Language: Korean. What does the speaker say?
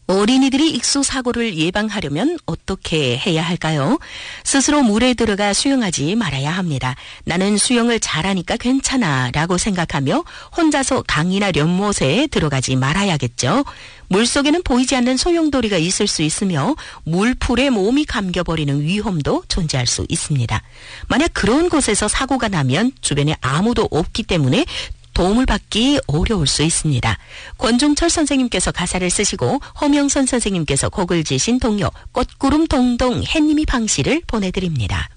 어린이들이 익수사고를 예방하려면 어떻게 해야 할까요? 스스로 물에 들어가 수영하지 말아야 합니다. 나는 수영을 잘하니까 괜찮아 라고 생각하며 혼자서 강이나 연못에 들어가지 말아야겠죠. 물속에는 보이지 않는 소용돌이가 있을 수 있으며 물풀에 몸이 감겨버리는 위험도 존재할 수 있습니다. 만약 그런 곳에서 사고가 나면 주변에 아무도 없기 때문에 도움을 받기 어려울 수 있습니다. 권종철 선생님께서 가사를 쓰시고 허명선 선생님께서 곡을 지신 동요 꽃구름 동동 해님이 방시를 보내드립니다.